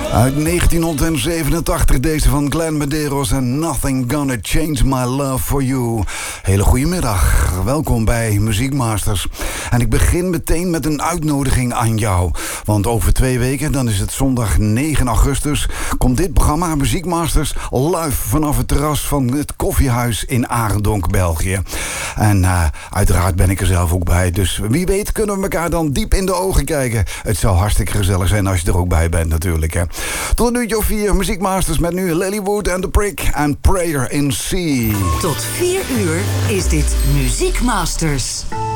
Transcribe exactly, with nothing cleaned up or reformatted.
Uit negentienhonderdzevenentachtig, deze van Glenn Medeiros en Nothing Gonna Change My Love For You. Hele goedemiddag, welkom bij Muziekmasters. En ik begin meteen met een uitnodiging aan jou. Want over twee weken, dan is het zondag negen augustus... komt dit programma Muziekmasters live vanaf het terras van het Koffiehuis in Arendonk, België. En uh, uiteraard ben ik er zelf ook bij. Dus wie weet kunnen we elkaar dan diep in de ogen kijken. Het zou hartstikke gezellig zijn als je er ook bij bent natuurlijk, hè. Tot een uurtje of vier, Muziekmasters met nu Lilywood and the Prick en Prayer in C. Tot vier uur is dit Muziekmasters.